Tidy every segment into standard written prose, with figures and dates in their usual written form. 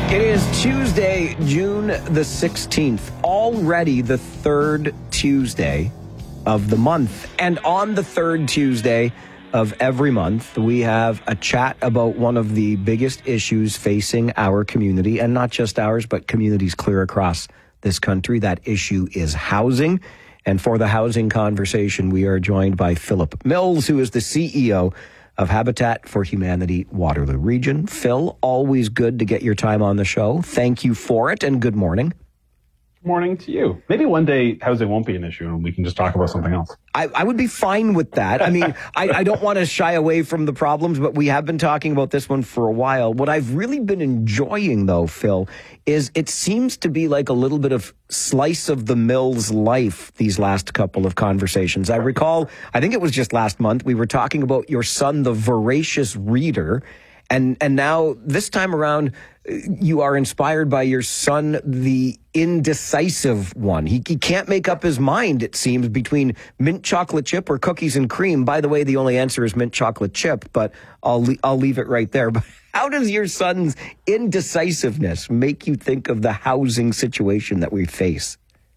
It is Tuesday, June the 16th, already the third Tuesday of the month. And on the third Tuesday of every month, we have a chat about one of the biggest issues facing our community, and not just ours, but communities clear across this country. That issue is housing. And for the housing conversation, we are joined by Philip Mills, who is the CEO of Habitat for Humanity Waterloo Region. Phil, always good to get your time on the show. Thank you for it, and good morning. Good morning to you. Maybe one day housing won't be an issue and we can just talk about something else. I would be fine with that. I mean, I don't want to shy away from the problems, but we have been talking about this one for a while. What I've really been enjoying, though, Phil, is it seems to be like a little bit of slice of the Mills life these last couple of conversations. I recall, I think it was just last month, we were talking about your son, the voracious reader. And now this time around, you are inspired by your son, the indecisive one. He can't make up his mind, it seems, between mint chocolate chip or cookies and cream. By the way, the only answer is mint chocolate chip, but I'll leave it right there. But how does your son's indecisiveness make you think of the housing situation that we face?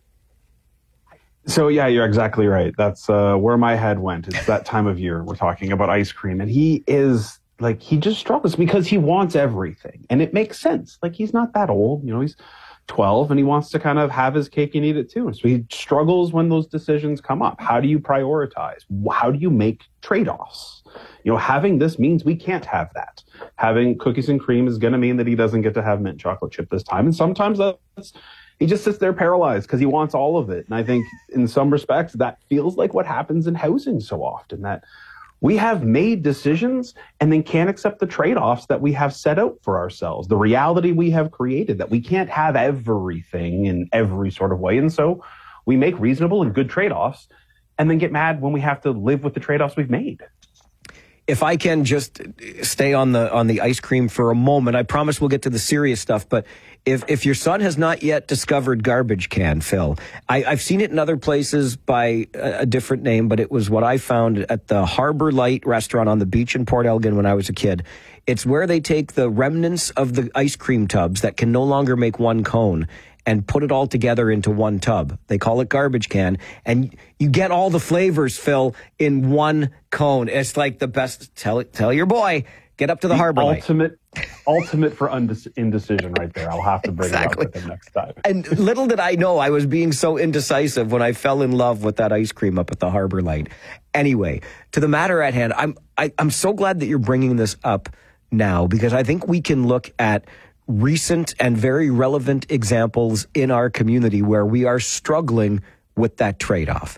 So, yeah, you're exactly right. That's where my head went. It's that time of year. We're talking about ice cream. And he is... he just struggles because he wants everything. And it makes sense. He's not that old. He's 12 and he wants to kind of have his cake and eat it too. So he struggles when those decisions come up. How do you prioritize? How do you make trade-offs? Having this means we can't have that. Having cookies and cream is going to mean that he doesn't get to have mint chocolate chip this time. And sometimes he just sits there paralyzed because he wants all of it. And I think in some respects, that feels like what happens in housing so often, that we have made decisions and then can't accept the trade-offs that we have set out for ourselves, the reality we have created, that we can't have everything in every sort of way. And so we make reasonable and good trade-offs and then get mad when we have to live with the trade-offs we've made. If I can just stay on the ice cream for a moment, I promise we'll get to the serious stuff. But if your son has not yet discovered Garbage Can, Phil, I've seen it in other places by a different name, but it was what I found at the Harbor Light restaurant on the beach in Port Elgin when I was a kid. It's where they take the remnants of the ice cream tubs that can no longer make one cone and put it all together into one tub. They call it Garbage Can. And you get all the flavors, Phil, in one cone. It's like the best. Tell your boy, get up to the Harbor Light. Ultimate for indecision right there. I'll have to bring it up with him next time. And little did I know I was being so indecisive when I fell in love with that ice cream up at the Harbor Light. Anyway, to the matter at hand, I'm so glad that you're bringing this up now, because I think we can look at recent and very relevant examples in our community where we are struggling with that trade-off.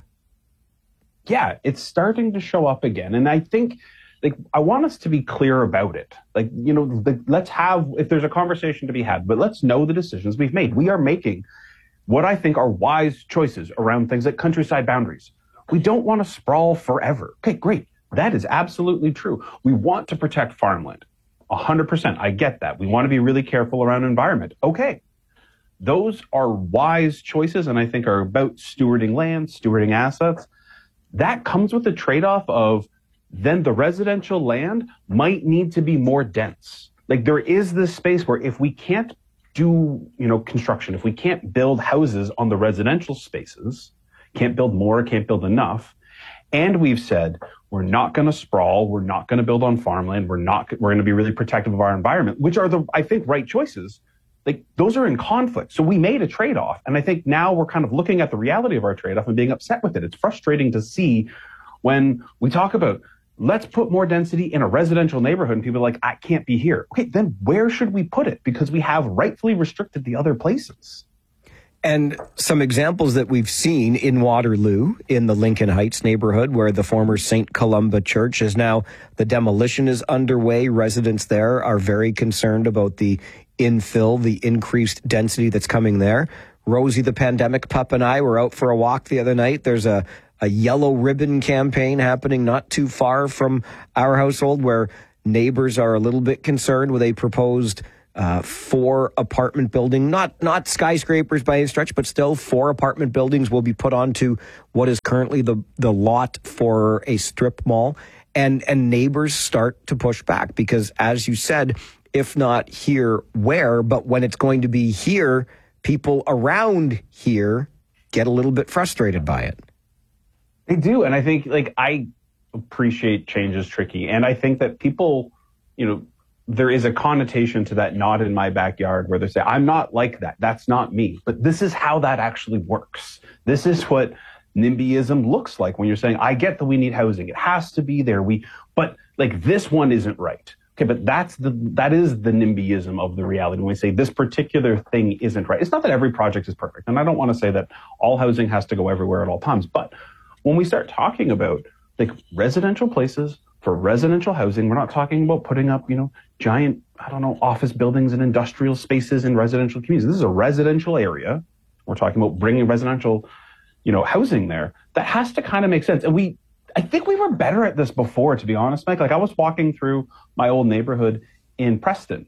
Yeah, it's starting to show up again. And I think, I want us to be clear about it. Let's have, if there's a conversation to be had, but let's know the decisions we've made. We are making what I think are wise choices around things like countryside boundaries. We don't want to sprawl forever. Okay, great. That is absolutely true. We want to protect farmland. 100%. I get that. We want to be really careful around environment. Okay. Those are wise choices and I think are about stewarding land, stewarding assets. That comes with a trade-off of then the residential land might need to be more dense. There is this space where if we can't do, construction, if we can't build houses on the residential spaces, can't build more, can't build enough, and we've said, we're not going to sprawl. We're not going to build on farmland. We're going to be really protective of our environment, which are I think, right choices. Those are in conflict. So we made a trade-off. And I think now we're kind of looking at the reality of our trade-off and being upset with it. It's frustrating to see when we talk about, let's put more density in a residential neighborhood and people are like, I can't be here. Okay, then where should we put it? Because we have rightfully restricted the other places. And some examples that we've seen in Waterloo, in the Lincoln Heights neighborhood, where the former St. Columba Church is now, the demolition is underway. Residents there are very concerned about the infill, the increased density that's coming there. Rosie, the pandemic pup, and I were out for a walk the other night. There's a yellow ribbon campaign happening not too far from our household where neighbors are a little bit concerned with a proposed 4 apartment building, not skyscrapers by any stretch, but still 4 apartment buildings will be put onto what is currently the lot for a strip mall. And neighbors start to push back because, as you said, if not here, where? But when it's going to be here, people around here get a little bit frustrated by it. They do. And I think, I appreciate change is tricky. And I think that people, there is a connotation to that not in my backyard where they say, I'm not like that. That's not me. But this is how that actually works. This is what NIMBYism looks like when you're saying, I get that we need housing. It has to be there. But this one isn't right. Okay, but that is the NIMBYism of the reality. When we say this particular thing isn't right, it's not that every project is perfect. And I don't want to say that all housing has to go everywhere at all times. But when we start talking about residential places for residential housing, we're not talking about putting up, giant, office buildings and industrial spaces in residential communities. This is a residential area. We're talking about bringing residential, housing there. That has to kind of make sense. And I think we were better at this before, to be honest, Mike. I was walking through my old neighborhood in Preston,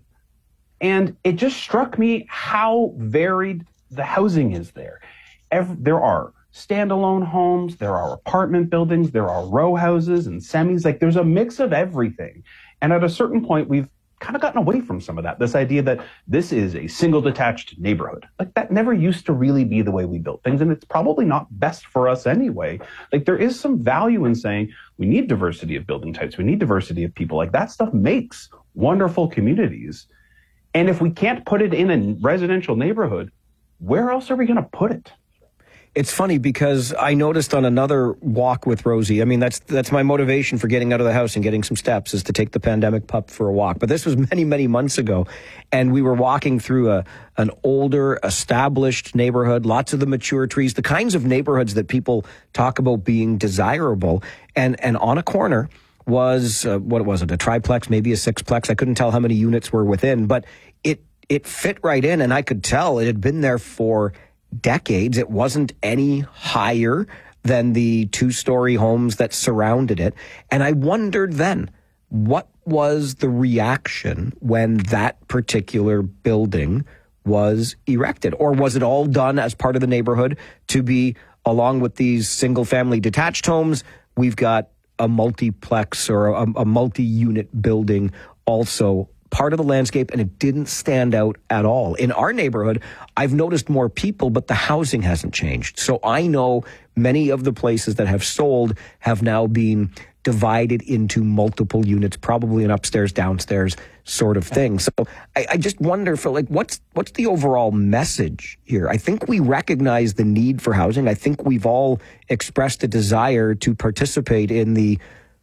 and it just struck me how varied the housing is there. There are standalone homes, there are apartment buildings, there are row houses and semis. There's a mix of everything. And at a certain point, we've kind of gotten away from some of that. This idea that this is a single detached neighborhood. That never used to really be the way we built things. And it's probably not best for us anyway. There is some value in saying we need diversity of building types. We need diversity of people. That stuff makes wonderful communities. And if we can't put it in a residential neighborhood, where else are we going to put it? It's funny because I noticed on another walk with Rosie, that's my motivation for getting out of the house and getting some steps, is to take the pandemic pup for a walk. But this was many, many months ago. And we were walking through an older, established neighborhood, lots of the mature trees, the kinds of neighborhoods that people talk about being desirable. And on a corner was, what was it, a triplex, maybe a sixplex. I couldn't tell how many units were within, but it fit right in. And I could tell it had been there for decades. It wasn't any higher than the two-story homes that surrounded it. And I wondered then, what was the reaction when that particular building was erected? Or was it all done as part of the neighborhood to be, along with these single-family detached homes, we've got a multiplex or a multi-unit building also part of the landscape, and it didn't stand out at all. In our neighborhood, I've noticed more people, but the housing hasn't changed. So I know many of the places that have sold have now been divided into multiple units, probably an upstairs, downstairs sort of thing. So I just wonder, Phil, what's the overall message here? I think we recognize the need for housing. I think we've all expressed a desire to participate in the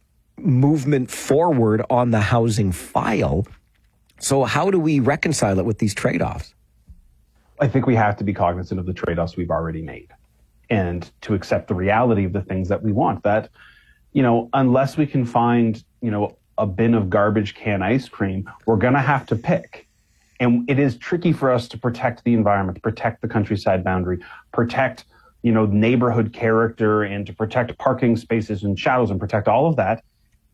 movement forward on the housing file. So how do we reconcile it with these trade-offs? I think we have to be cognizant of the trade-offs we've already made and to accept the reality of the things that we want. That, unless we can find, a bin of garbage can ice cream, we're going to have to pick. And it is tricky for us to protect the environment, to protect the countryside boundary, protect, neighborhood character, and to protect parking spaces and shadows and protect all of that.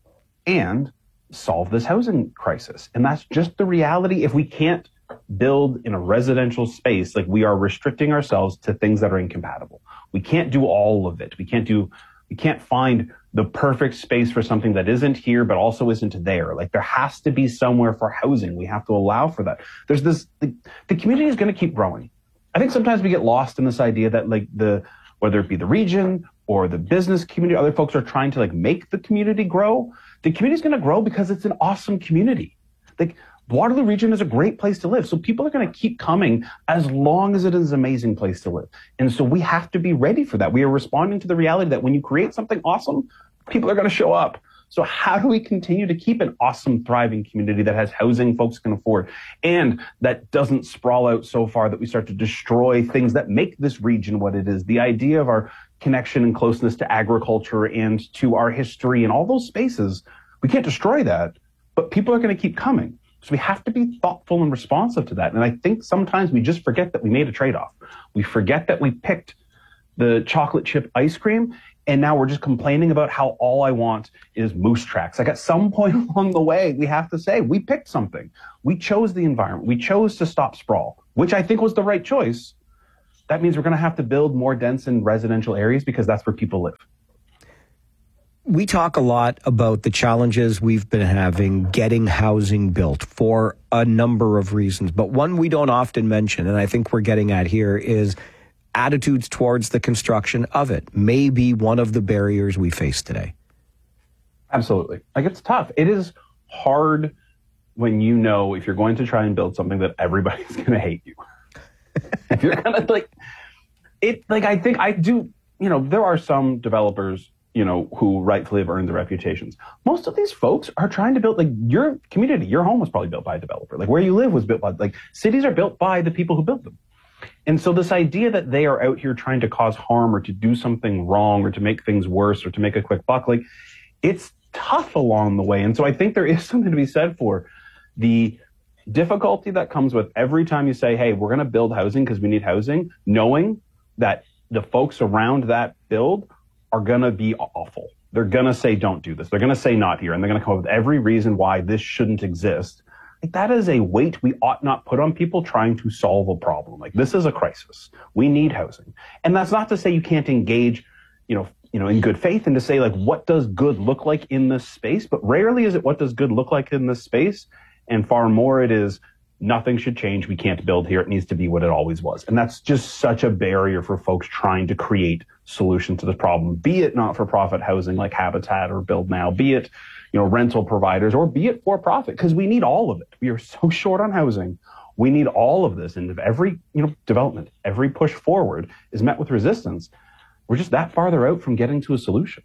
And solve this housing crisis. And that's just the reality. If we can't build in a residential space, we are restricting ourselves to things that are incompatible. We can't do all of it. We can't find the perfect space for something that isn't here, but also isn't there. There has to be somewhere for housing. We have to allow for that. There's the community is going to keep growing. I think sometimes we get lost in this idea that whether it be the region or the business community, other folks are trying to make the community grow. The community is going to grow because it's an awesome community. Waterloo region is a great place to live. So people are going to keep coming as long as it is an amazing place to live. And so we have to be ready for that. We are responding to the reality that when you create something awesome, people are going to show up. So how do we continue to keep an awesome, thriving community that has housing folks can afford and that doesn't sprawl out so far that we start to destroy things that make this region what it is? The idea of our connection and closeness to agriculture and to our history and all those spaces, we can't destroy that, but people are going to keep coming. So we have to be thoughtful and responsive to that. And I think sometimes we just forget that we made a trade-off. We forget that we picked the chocolate chip ice cream, and now we're just complaining about how all I want is moose tracks. At some point along the way, we have to say, we picked something. We chose the environment. We chose to stop sprawl, which I think was the right choice. That means we're going to have to build more dense and residential areas because that's where people live. we talk a lot about the challenges we've been having getting housing built for a number of reasons. But one we don't often mention, and I think we're getting at here, is attitudes towards the construction of it may be one of the barriers we face today. Absolutely. Like, it's tough. It is hard when you know if you're going to try and build something that everybody's going to hate you. If you're going to I think I do, there are some developers, who rightfully have earned their reputations. Most of these folks are trying to build, your community, your home was probably built by a developer. Where you live was built by, cities are built by the people who built them. And so this idea that they are out here trying to cause harm or to do something wrong or to make things worse or to make a quick buck, it's tough along the way. And so I think there is something to be said for the difficulty that comes with every time you say, hey, we're going to build housing because we need housing, knowing that the folks around that build are going to be awful. They're going to say, don't do this. They're going to say not here. And they're going to come up with every reason why this shouldn't exist. That is a weight we ought not put on people trying to solve a problem. This is a crisis. We need housing. And that's not to say you can't engage, in good faith and to say, what does good look like in this space? But rarely is it what does good look like in this space? And far more it is nothing should change. We can't build here. It needs to be what it always was. And that's just such a barrier for folks trying to create solutions to this problem, be it not-for-profit housing like Habitat or Build Now, be it, rental providers, or be it for-profit, because we need all of it. We are so short on housing. We need all of this. And if every, development, every push forward is met with resistance, we're just that farther out from getting to a solution.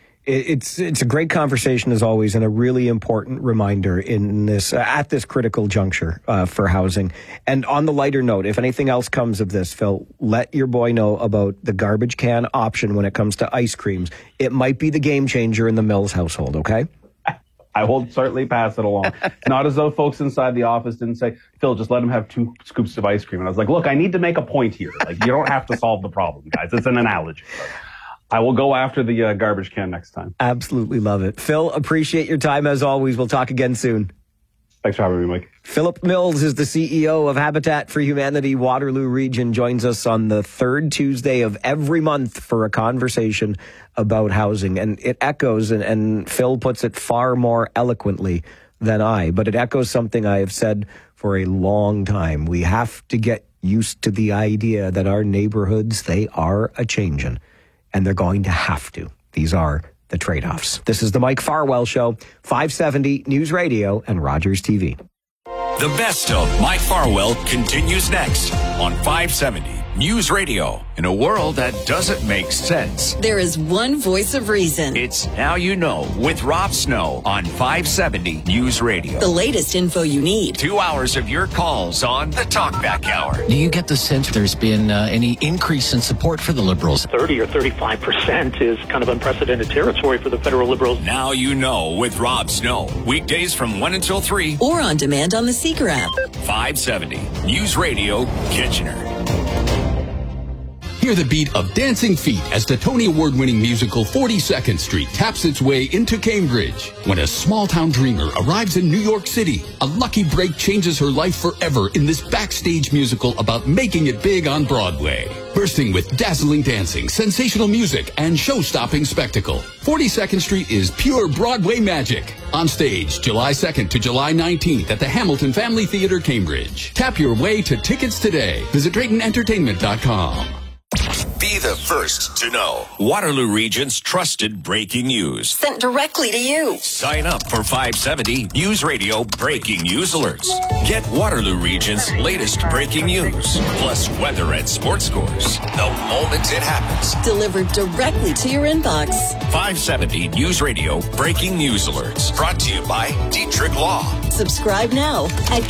It's a great conversation as always, and a really important reminder in this at this critical juncture for housing. And on the lighter note, if anything else comes of this, Phil, let your boy know about the garbage can option when it comes to ice creams. It might be the game changer in the Mills household. Okay. I will certainly pass it along. Not as though folks inside the office didn't say, Phil, just let him have 2 scoops of ice cream. And I was like, look, I need to make a point here. You don't have to solve the problem, guys. It's an analogy. I will go after the garbage can next time. Absolutely love it. Phil, appreciate your time as always. We'll talk again soon. Thanks for having me, Mike. Philip Mills is the CEO of Habitat for Humanity Waterloo Region, joins us on the third Tuesday of every month for a conversation about housing. And it echoes, and Phil puts it far more eloquently than I, but it echoes something I have said for a long time. We have to get used to the idea that our neighborhoods, they are a-changin', and they're going to have to. These are the trade-offs. This is the Mike Farwell Show, 570 News Radio and Rogers TV. The best of Mike Farwell continues next on 570 News Radio. In a world that doesn't make sense, there is one voice of reason. It's Now You Know with Rob Snow on 570 News Radio. The latest info you need. 2 hours of your calls on the Talkback Hour. Do you get the sense there's been any increase in support for the Liberals? 30 or 35% is kind of unprecedented territory for the federal Liberals. Now You Know with Rob Snow. Weekdays from 1 until 3. Or on demand on the Seeker app. 570 News Radio, Kitchener. Hear the beat of dancing feet as the Tony Award-winning musical 42nd Street taps its way into Cambridge. When a small-town dreamer arrives in New York City, a lucky break changes her life forever in this backstage musical about making it big on Broadway. Bursting with dazzling dancing, sensational music, and show-stopping spectacle, 42nd Street is pure Broadway magic. On stage, July 2nd to July 19th at the Hamilton Family Theatre, Cambridge. Tap your way to tickets today. Visit DraytonEntertainment.com. Be the first to know Waterloo Region's trusted breaking news. Sent directly to you. Sign up for 570 News Radio Breaking News Alerts. Get Waterloo Region's latest breaking news, plus weather and sports scores the moment it happens. Delivered directly to your inbox. 570 News Radio Breaking News Alerts. Brought to you by Dietrich Law. Subscribe now at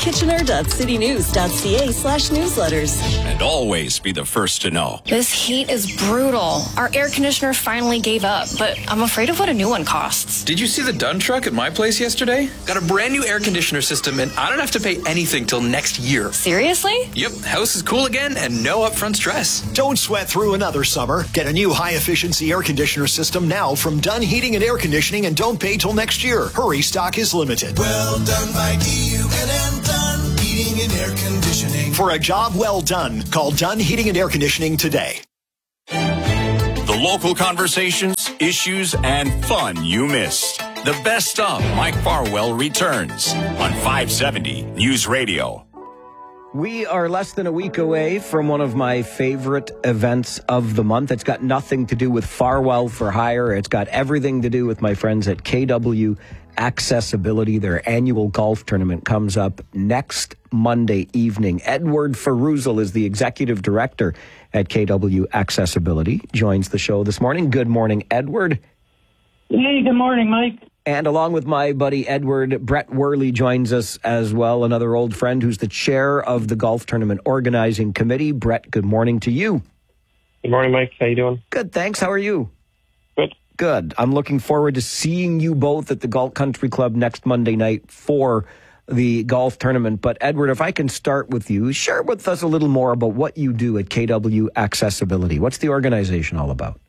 kitchener.citynews.ca/newsletters. And always be the first to know. This heat is brutal. Our air conditioner finally gave up, but I'm afraid of what a new one costs. Did you see the Dunn truck at my place yesterday? Got a brand new air conditioner system, and I don't have to pay anything till next year. Seriously? Yep, house is cool again and no upfront stress. Don't sweat through another summer. Get a new high-efficiency air conditioner system now from Dunn Heating and Air Conditioning, and don't pay till next year. Hurry, stock is limited. Well done by DUNN, Dunn Heating and Air Conditioning. For a job well done, call Dunn Heating and Air Conditioning today. The local conversations, issues, and fun you missed. The best of Mike Farwell returns on 570 News Radio. We are less than a week away from one of my favorite events of the month. It's got nothing to do with Farwell for Hire. It's got everything to do with my friends at KW Accessibility. Their annual golf tournament comes up next Monday evening. Edward Ferruzel is the executive director at KW Accessibility. Joins the show this morning. Good morning, Edward. Hey, good morning, Mike. And along with my buddy Edward, Brett Worley joins us as well, another old friend who's the chair of the golf tournament organizing committee. Brett, good morning to you. Good morning, Mike. How you doing? Good, thanks. How are you? Good. Good. I'm looking forward to seeing you both at the Galt Country Club next Monday night for the golf tournament. But Edward, if I can start with you, share with us a little more about what you do at KW Accessibility. What's the organization all about?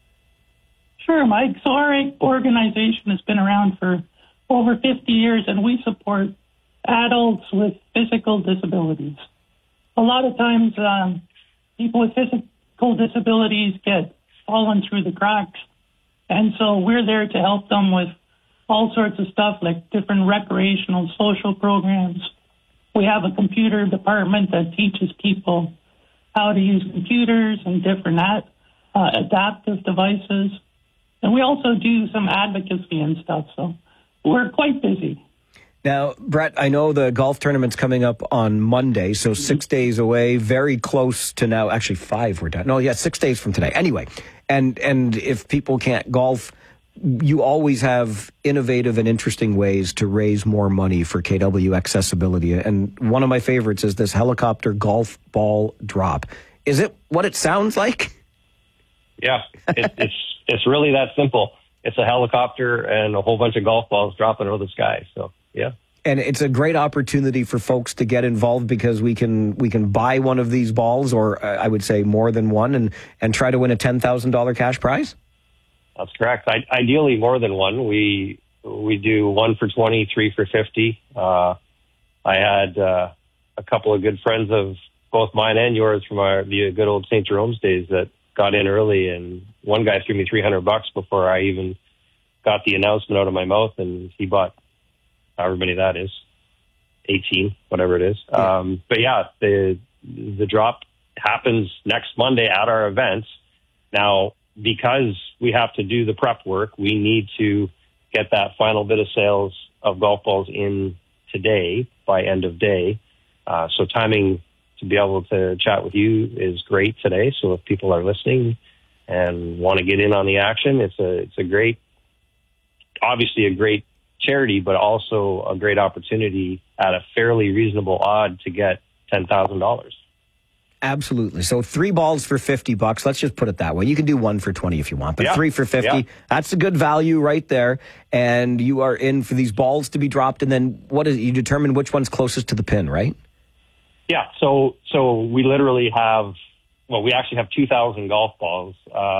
Sure, Mike. So our organization has been around for over 50 years, and we support adults with physical disabilities. A lot of times, people with physical disabilities get fallen through the cracks, and so we're there to help them with all sorts of stuff like different recreational social programs. We have a computer department that teaches people how to use computers and different adaptive devices. And we also do some advocacy and stuff, so we're quite busy. Now, Brett, I know the golf tournament's coming up on Monday, so 6 days away, very close to now. Actually, 5 we're done. No, yeah, 6 days from today. Anyway, and if people can't golf, you always have innovative and interesting ways to raise more money for KW Accessibility. And one of my favorites is this helicopter golf ball drop. Is it what it sounds like? Yeah, it's really that simple. It's a helicopter and a whole bunch of golf balls dropping over the sky. So, yeah. And it's a great opportunity for folks to get involved because we can buy one of these balls, or I would say more than one, and try to win a $10,000 cash prize? That's correct. Ideally, more than one. We do 1 for 20, 3 for 50. I had a couple of good friends of both mine and yours from the good old St. Jerome's days that got in early, and one guy threw me $300 before I even got the announcement out of my mouth, and he bought however many that is, 18, whatever it is. Yeah. But yeah, the drop happens next Monday at our events. Now, because we have to do the prep work, we need to get that final bit of sales of golf balls in today by end of day. So timing to be able to chat with you is great today. So if people are listening and want to get in on the action, it's a great, obviously a great charity, but also a great opportunity at a fairly reasonable odd to get $10,000. Absolutely. So 3 balls for $50. Let's just put it that way. You can do 1 for 20 if you want, but 3 for 50. That's a good value right there. And you are in for these balls to be dropped. And then what is it? You determine which one's closest to the pin, right? Yeah. So we literally have, we actually have 2,000 golf balls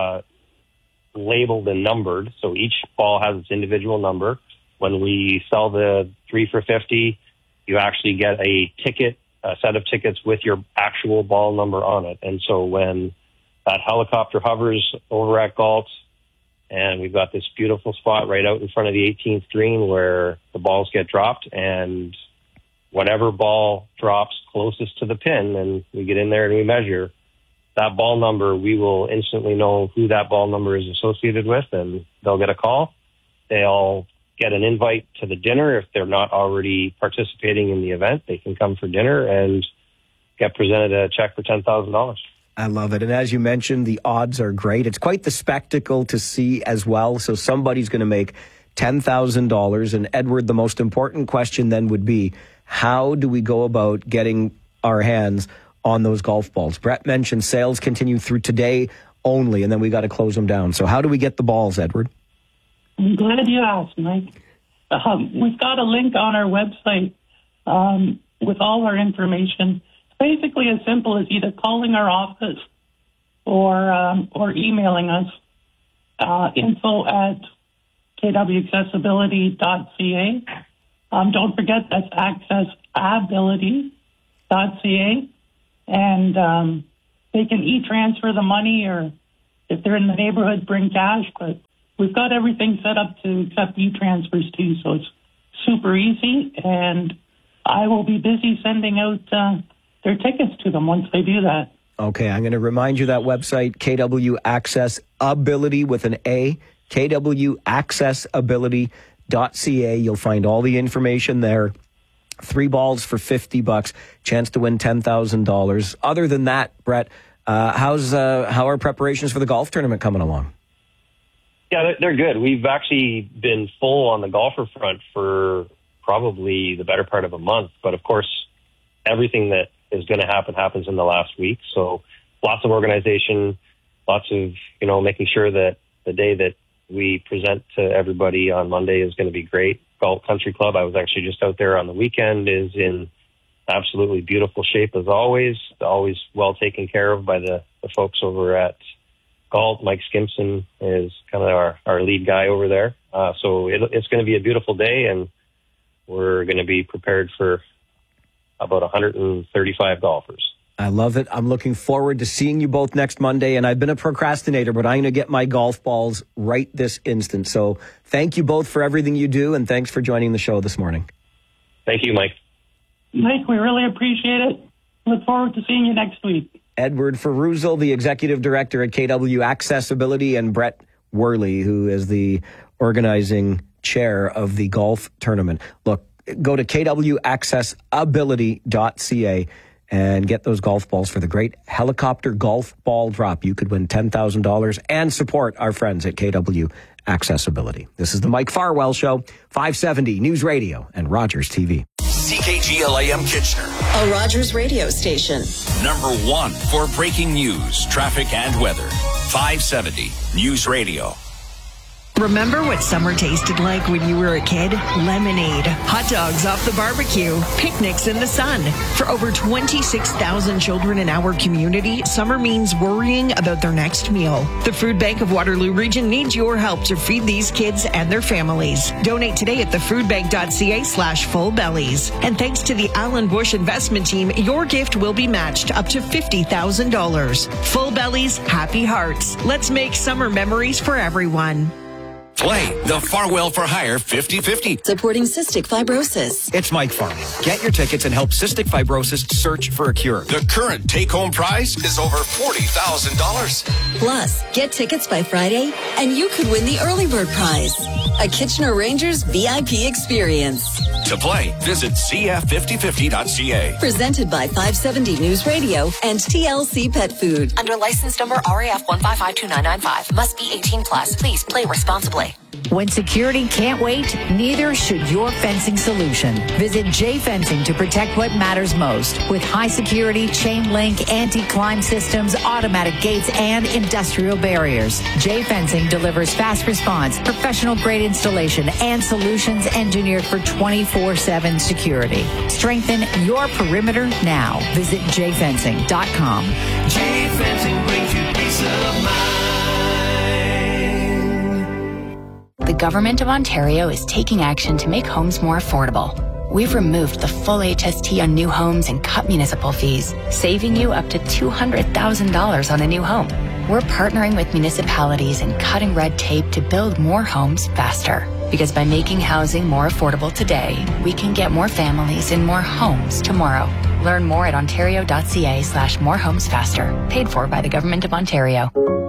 labeled and numbered. So each ball has its individual number. When we sell the 3 for 50, you actually get a set of tickets with your actual ball number on it. And so when that helicopter hovers over at Galt, and we've got this beautiful spot right out in front of the 18th green where the balls get dropped, and whatever ball drops closest to the pin, and we get in there and we measure that ball number, we will instantly know who that ball number is associated with, and they'll get a call. They'll get an invite to the dinner. If they're not already participating in the event, they can come for dinner and get presented a check for $10,000. I love it. And as you mentioned, the odds are great. It's quite the spectacle to see as well. So somebody's going to make $10,000. And Edward, the most important question then would be, how do we go about getting our hands on those golf balls? Brett mentioned sales continue through today only, and then we got to close them down. So how do we get the balls, Edward? I'm glad you asked, Mike. We've got a link on our website with all our information. It's basically as simple as either calling our office or emailing us, info@kwaccessibility.ca. Don't forget that's accessibility.ca. And they can e-transfer the money, or if they're in the neighborhood, bring cash. But we've got everything set up to accept e-transfers too, so it's super easy. And I will be busy sending out their tickets to them once they do that. Okay, I'm going to remind you that website, KW Accessibility with an A, KWAccessibility.ca. You'll find all the information there. 3 balls for $50, chance to win $10,000. Other than that, Brett, how are preparations for the golf tournament coming along? Yeah, they're good. We've actually been full on the golfer front for probably the better part of a month. But of course, everything that is going to happens in the last week. So lots of organization, lots of, making sure that the day that we present to everybody on Monday is going to be great. Galt Country Club, I was actually just out there on the weekend, is in absolutely beautiful shape as always well taken care of by the folks over at Galt. Mike Skimpson is kind of our lead guy over there. So it's going to be a beautiful day, and we're going to be prepared for about 135 golfers. I love it. I'm looking forward to seeing you both next Monday, and I've been a procrastinator, but I'm going to get my golf balls right this instant. So thank you both for everything you do, and thanks for joining the show this morning. Thank you, Mike. Mike, we really appreciate it. Look forward to seeing you next week. Edward Ferruzel, the executive director at KW Accessibility, and Brett Worley, who is the organizing chair of the golf tournament. Look, go to kwaccessibility.ca and get those golf balls for the great helicopter golf ball drop. You could win $10,000 and support our friends at KW Accessibility. This is the Mike Farwell Show, 570 News Radio and Rogers TV. CKGLAM Kitchener, a Rogers radio station. Number 1 for breaking news, traffic, and weather. 570 News Radio. Remember what summer tasted like when you were a kid? Lemonade, hot dogs off the barbecue, picnics in the sun. For over 26,000 children in our community, summer means worrying about their next meal. The Food Bank of Waterloo Region needs your help to feed these kids and their families. Donate today at thefoodbank.ca/fullbellies. And thanks to the Alan Bush Investment Team, your gift will be matched up to $50,000. Full Bellies, happy hearts. Let's make summer memories for everyone. Play the Farwell for Hire 50-50. Supporting cystic fibrosis. It's Mike Farwell. Get your tickets and help cystic fibrosis search for a cure. The current take-home prize is over $40,000. Plus, get tickets by Friday, and you could win the early bird prize. A Kitchener Rangers VIP experience. To play, visit cf5050.ca. Presented by 570 News Radio and TLC Pet Food. Under license number RAF 1552995. Must be 18 plus. Please play responsibly. When security can't wait, neither should your fencing solution. Visit J Fencing to protect what matters most. With high security, chain link, anti-climb systems, automatic gates, and industrial barriers. J Fencing delivers fast response, professional grade installation, and solutions engineered for 24/7 security. Strengthen your perimeter now. Visit jfencing.com. J Fencing brings you peace of mind. The Government of Ontario is taking action to make homes more affordable. We've removed the full HST on new homes and cut municipal fees, saving you up to $200,000 on a new home. We're partnering with municipalities and cutting red tape to build more homes faster. Because by making housing more affordable today, we can get more families in more homes tomorrow. Learn more at ontario.ca/morehomesfaster. Paid for by the Government of Ontario.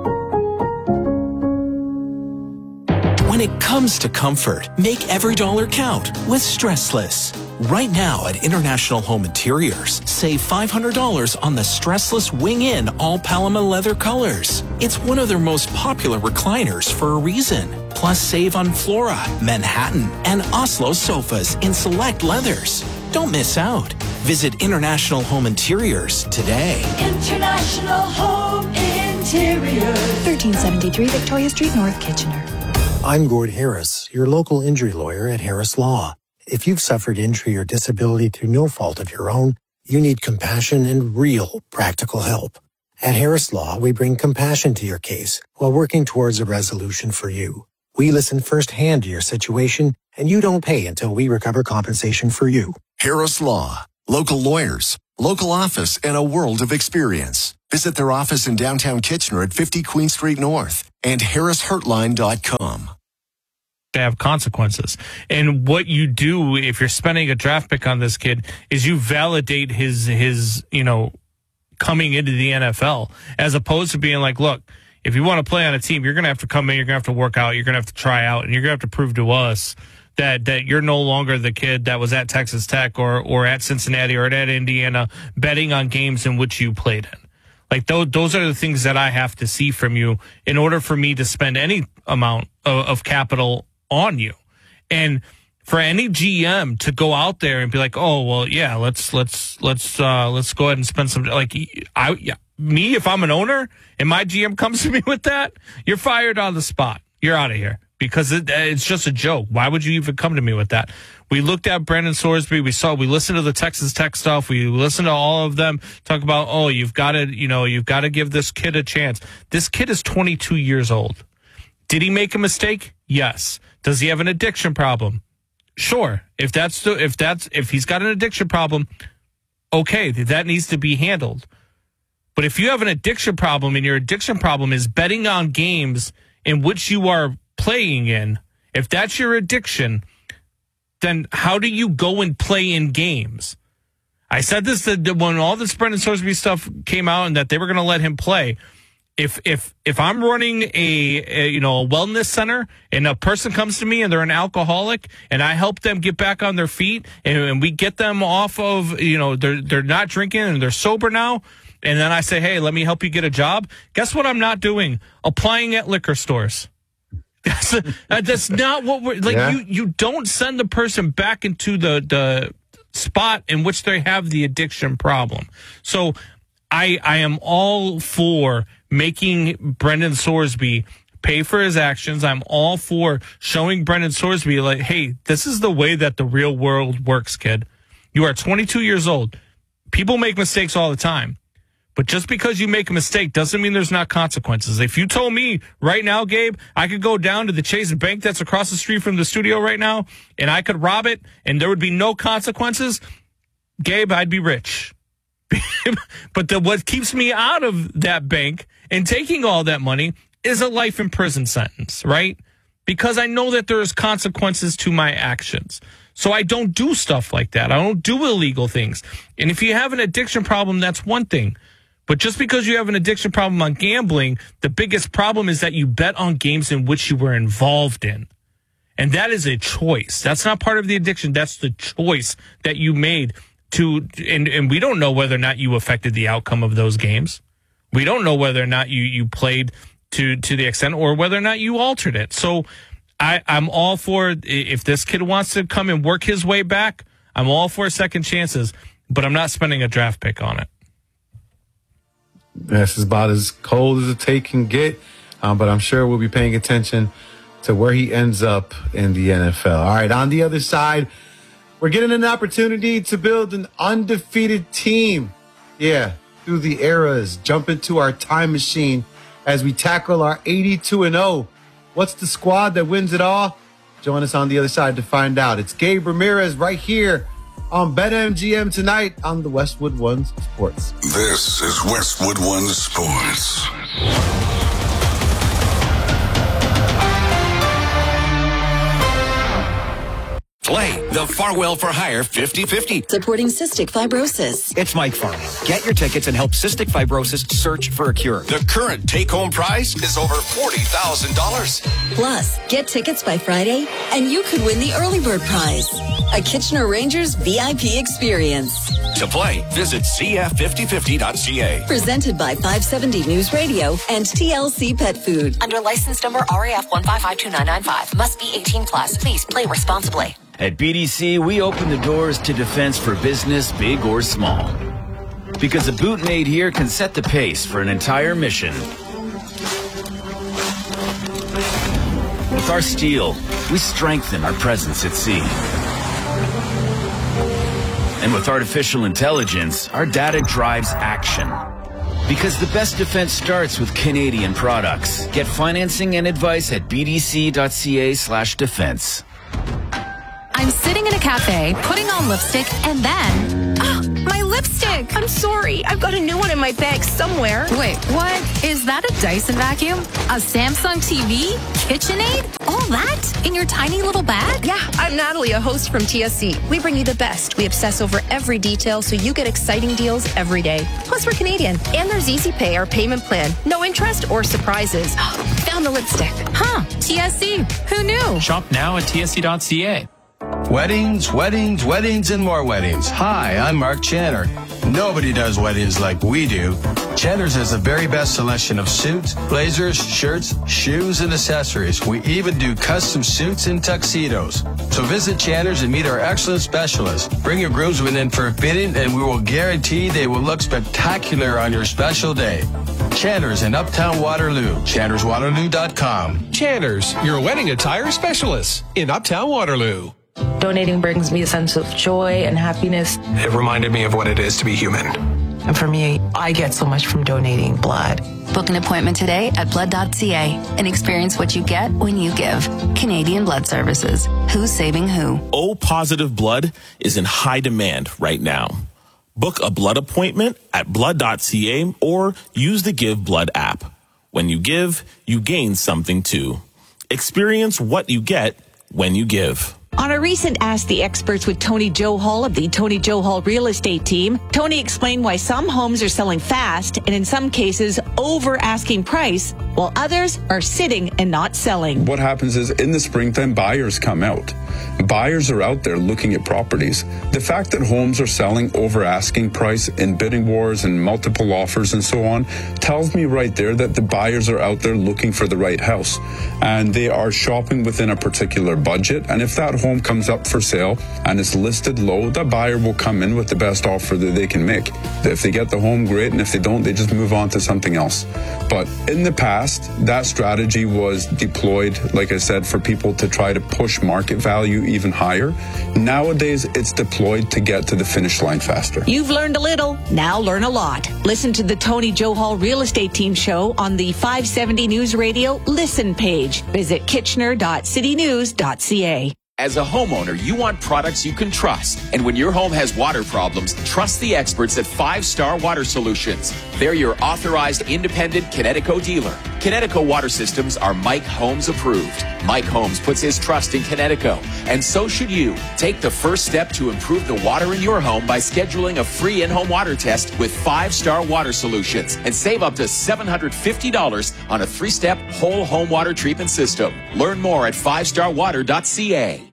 When it comes to comfort, make every dollar count with Stressless. Right now at International Home Interiors, save $500 on the Stressless Wing-In all Paloma leather colors. It's one of their most popular recliners for a reason. Plus save on Flora, Manhattan, and Oslo sofas in select leathers. Don't miss out. Visit International Home Interiors today. International Home Interiors. 1373 Victoria Street, North Kitchener. I'm Gord Harris, your local injury lawyer at Harris Law. If you've suffered injury or disability through no fault of your own, you need compassion and real practical help. At Harris Law, we bring compassion to your case while working towards a resolution for you. We listen firsthand to your situation, and you don't pay until we recover compensation for you. Harris Law. Local lawyers, local office, and a world of experience. Visit their office in downtown Kitchener at 50 Queen Street North and harrishurtline.com. To have consequences. And what you do if you're spending a draft pick on this kid is you validate his coming into the NFL, as opposed to being like, look, if you want to play on a team, you're going to have to come in, you're going to have to work out, you're going to have to try out, and you're going to have to prove to us that you're no longer the kid that was at Texas Tech or at Cincinnati or at Indiana betting on games in which you played in. Like, those are the things that I have to see from you in order for me to spend any amount of capital on you. And for any GM to go out there and be like, oh, well, yeah, let's go ahead and spend some, like, me, if I'm an owner and my GM comes to me with that, you're fired on the spot. You're out of here, because it's just a joke. Why would you even come to me with that? We looked at Brendan Sorsby. We listened to the Texas Tech stuff. We listened to all of them talk about, oh, you've got to give this kid a chance. This kid is 22 years old. Did he make a mistake? Yes. Does he have an addiction problem? Sure. If he's got an addiction problem, okay, that needs to be handled. But if you have an addiction problem and your addiction problem is betting on games in which you are playing in, if that's your addiction, then how do you go and play in games? I said this when all this Brendan Sorsby stuff came out and that they were going to let him play. If I'm running a wellness center and a person comes to me and they're an alcoholic and I help them get back on their feet and we get them off of, they're not drinking and they're sober now, and then I say, hey, let me help you get a job. Guess what I'm not doing? Applying at liquor stores. That's not what we're like. Yeah. You don't send the person back into the spot in which they have the addiction problem. So I am all for making Brendan Sorsby pay for his actions. I'm all for showing Brendan Sorsby, like, hey, this is the way that the real world works, kid. You are 22 years old. People make mistakes all the time. But just because you make a mistake doesn't mean there's not consequences. If you told me right now, Gabe, I could go down to the Chase Bank that's across the street from the studio right now, and I could rob it, and there would be no consequences, Gabe, I'd be rich. But what keeps me out of that bank and taking all that money is a life in prison sentence, right? Because I know that there's consequences to my actions. So I don't do stuff like that. I don't do illegal things. And if you have an addiction problem, that's one thing. But just because you have an addiction problem on gambling, the biggest problem is that you bet on games in which you were involved in. And that is a choice. That's not part of the addiction. That's the choice that you made and we don't know whether or not you affected the outcome of those games. We don't know whether or not you played to the extent or whether or not you altered it. So I'm all for, if this kid wants to come and work his way back, I'm all for second chances, but I'm not spending a draft pick on it. That's about as cold as a take can get, but I'm sure we'll be paying attention to where he ends up in the NFL. All right, on the other side, we're getting an opportunity to build an undefeated team. Yeah, through the eras, jump into our time machine as we tackle our 82-0. What's the squad that wins it all? Join us on the other side to find out. It's Gabe Ramirez right here on BetMGM tonight on the Westwood One Sports. This is Westwood One Sports. Play the Farwell for Hire 50-50. Supporting cystic fibrosis. It's Mike Farwell. Get your tickets and help cystic fibrosis search for a cure. The current take-home prize is over $40,000. Plus, get tickets by Friday, and you could win the early bird prize. A Kitchener Rangers VIP experience. To play, visit cf5050.ca. Presented by 570 News Radio and TLC Pet Food. Under license number RAF 1552995. Must be 18 plus. Please play responsibly. At BDC, we open the doors to defense for business, big or small. Because a boot made here can set the pace for an entire mission. With our steel, we strengthen our presence at sea. And with artificial intelligence, our data drives action. Because the best defense starts with Canadian products. Get financing and advice at bdc.ca/defense. I'm sitting in a cafe, putting on lipstick, and then, my lipstick. I'm sorry. I've got a new one in my bag somewhere. Wait, what? Is that a Dyson vacuum? A Samsung TV? KitchenAid? All that? In your tiny little bag? Yeah, I'm Natalie, a host from TSC. We bring you the best. We obsess over every detail so you get exciting deals every day. Plus, we're Canadian. And there's Easy Pay, our payment plan. No interest or surprises. Found the lipstick. Huh. TSC. Who knew? Shop now at tsc.ca. Weddings, weddings, weddings, and more weddings. Hi, I'm Mark Channer. Nobody does weddings like we do. Channer's has the very best selection of suits, blazers, shirts, shoes, and accessories. We even do custom suits and tuxedos. So visit Channer's and meet our excellent specialists. Bring your groomsmen in for a fitting, and we will guarantee they will look spectacular on your special day. Channer's in Uptown Waterloo. ChannersWaterloo.com. Channer's, your wedding attire specialist in Uptown Waterloo. Donating brings me a sense of joy and happiness. It reminded me of what it is to be human. And for me, I get so much from donating blood. Book an appointment today at blood.ca and experience what you get when you give. Canadian Blood Services. Who's saving who? O-positive blood is in high demand right now. Book a blood appointment at blood.ca or use the Give Blood app. When you give, you gain something too. Experience what you get when you give. On a recent Ask the Experts with Tony Johal of the Tony Johal Real Estate Team, Tony explained why some homes are selling fast and in some cases over asking price, while others are sitting and not selling. What happens is in the springtime, buyers come out. Buyers are out there looking at properties. The fact that homes are selling over asking price in bidding wars and multiple offers and so on tells me right there that the buyers are out there looking for the right house and they are shopping within a particular budget. And if that home comes up for sale and it's listed low, the buyer will come in with the best offer that they can make. If they get the home, great, and if they don't, they just move on to something else. But in the past, that strategy was deployed, like I said, for people to try to push market value even higher. Nowadays, it's deployed to get to the finish line faster. You've learned a little, now learn a lot. Listen to the Tony Johal Real Estate Team show on the 570 News Radio Listen page. Visit kitchener.citynews.ca. As a homeowner, you want products you can trust. And when your home has water problems, trust the experts at 5 Star Water Solutions. They're your authorized independent Connecticut dealer. Connecticut water systems are Mike Holmes approved. Mike Holmes puts his trust in Connecticut, and so should you. Take the first step to improve the water in your home by scheduling a free in-home water test with 5 Star Water Solutions and save up to $750 on a 3-step whole home water treatment system. Learn more at 5starwater.ca.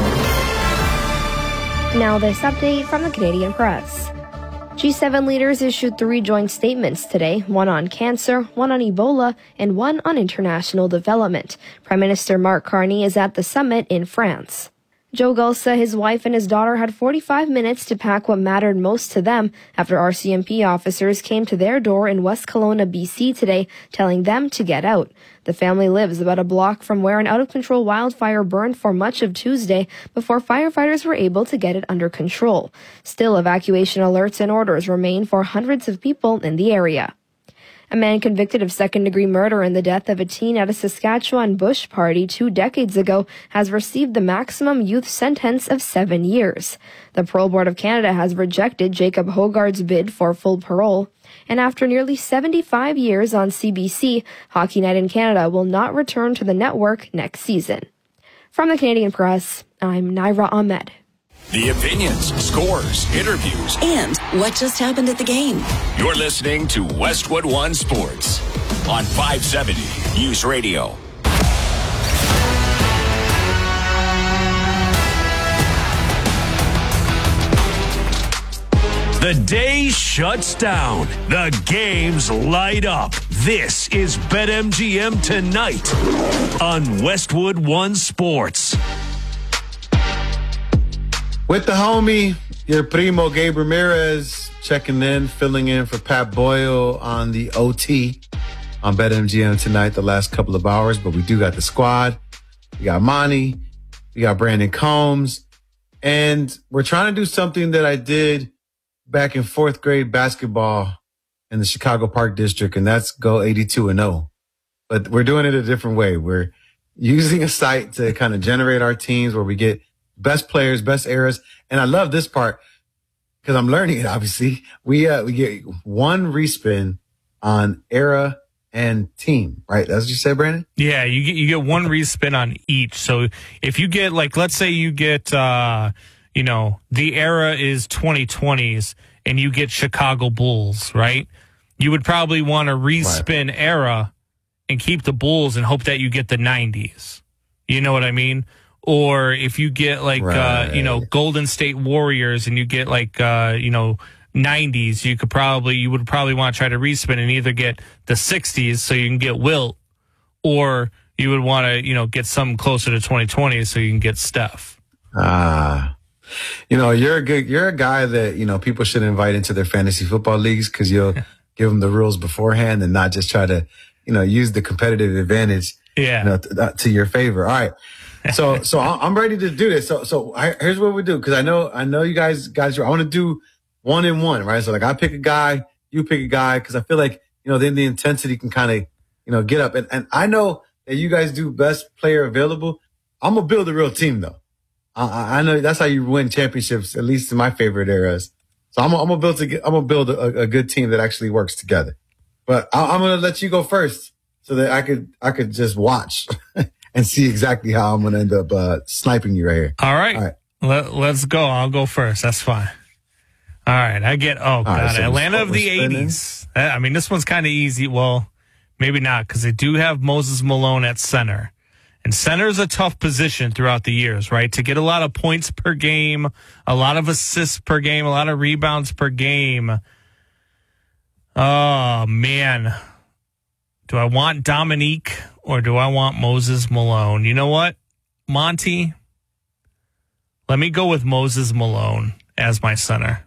Now this update from the Canadian Press. G7 leaders issued 3 joint statements today, one on cancer, one on Ebola, and one on international development. Prime Minister Mark Carney is at the summit in France. Joe Gulsa, his wife, and his daughter had 45 minutes to pack what mattered most to them after RCMP officers came to their door in West Kelowna, BC today, telling them to get out. The family lives about a block from where an out-of-control wildfire burned for much of Tuesday before firefighters were able to get it under control. Still, evacuation alerts and orders remain for hundreds of people in the area. A man convicted of second-degree murder in the death of a teen at a Saskatchewan bush party 2 decades ago has received the maximum youth sentence of 7 years. The Parole Board of Canada has rejected Jacob Hogard's bid for full parole. And after nearly 75 years on CBC, Hockey Night in Canada will not return to the network next season. From the Canadian Press, I'm Naira Ahmed. The opinions, scores, interviews, and what just happened at the game. You're listening to Westwood One Sports on 570 News Radio. The day shuts down. The games light up. This is BetMGM Tonight on Westwood One Sports. With the homie, your primo Gabe Ramirez checking in, filling in for Pat Boyle on the OT on BetMGM Tonight the last couple of hours. But we do got the squad. We got Monty. We got Brandon Combs. And we're trying to do something that I did back in 4th grade basketball in the Chicago Park District, and that's go 82-0. But we're doing it a different way. We're using a site to kind of generate our teams where we get best players, best eras. And I love this part because I'm learning it, obviously, we get one respin on era and team, right? That's what you said, Brandon? Yeah, you get one respin on each. So if you get, like, let's say you get, the era is 2020s and you get Chicago Bulls, right? You would probably want to respin era and keep the Bulls and hope that you get the 90s. You know what I mean? Or if you get, like, Golden State Warriors and you get, like, 90s, you would probably want to try to respin and either get the 60s so you can get Wilt, or you would want to, get something closer to 2020 so you can get Steph. You're a guy that, people should invite into their fantasy football leagues because you'll give them the rules beforehand and not just try to, use the competitive advantage, to your favor. All right. So I'm ready to do this. So here's what we do. Cause I know you guys, I want to do 1-and-1, right? So like I pick a guy, you pick a guy. Cause I feel like, then the intensity can kind of, get up. And I know that you guys do best player available. I'm going to build a real team though. I know that's how you win championships, at least in my favorite eras. So I'm going to build a good team that actually works together. But I'm going to let you go first so that I could just watch and see exactly how I'm going to end up sniping you right here. All right. Let's go. I'll go first. That's fine. All right. I get, Atlanta of the 80s. I mean, this one's kind of easy. Well, maybe not, because they do have Moses Malone at center. And center is a tough position throughout the years, right? To get a lot of points per game, a lot of assists per game, a lot of rebounds per game. Oh, man. Do I want Dominique or do I want Moses Malone? You know what, Monty? Let me go with Moses Malone as my center.